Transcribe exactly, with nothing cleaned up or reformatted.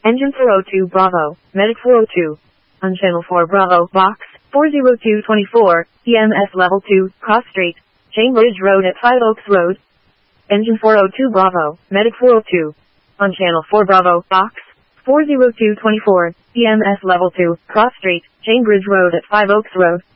Engine four oh two Bravo, Medic four oh two. On Channel four Bravo, Box, four oh two twenty-four, E M S Level two, Cross Street, Cambridge Road at Five Oaks Road. Engine four oh two Bravo, Medic four oh two. On Channel four Bravo, Box, four oh two twenty-four, E M S Level two, Cross Street, Cambridge Road at Five Oaks Road.